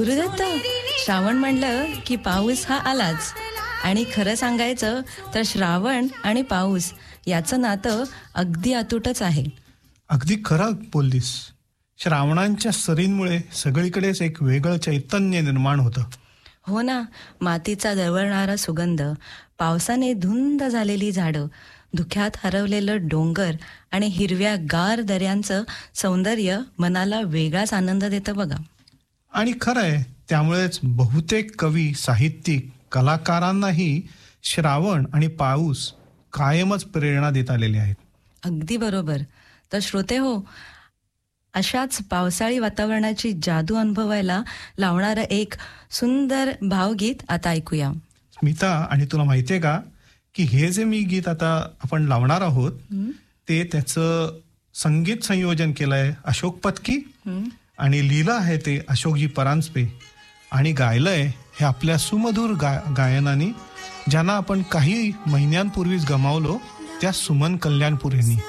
गुरुदत्त, श्रावण म्हणलं की पाऊस हा आलाच. आणि खरं सांगायचं तर श्रावण आणि पाऊस याचं नातं अगदी अतूटच आहे. अगदी खरं बोललीस. श्रावणांच्या सरींमुळे सगळीकडेच एक वेगळं चैतन्य निर्माण होतं. हो ना, मातीचा दळवळणारा सुगंध, पावसाने धुंद झालेली झाडं, धुक्यात हरवलेलं डोंगर आणि हिरव्या गार दऱ्यांचं सौंदर्य मनाला वेगळाच आनंद देतं बघा. आणि खरं आहे, त्यामुळेच बहुतेक कवी, साहित्यिक, कलाकारांनाही श्रावण आणि पाऊस कायमच प्रेरणा देत आलेले आहेत. अगदी बरोबर. तर श्रोते हो, अशाच पावसाळी वातावरणाची जादू अनुभवायला लावणारं एक सुंदर भावगीत आता ऐकूया. स्मिता, आणि तुला माहितीये का की हे जे मी गीत आता आपण लावणार आहोत ते त्याचं संगीत संयोजन केलंय अशोक पत्की आणि लिहिलं आहे ते अशोकजी परांजपे आणि गायलंय हे आपल्या सुमधुर गायनाने, ज्यांना आपण काही महिन्यांपूर्वीच गमावलो, त्या सुमन कल्याणपूर यांनी.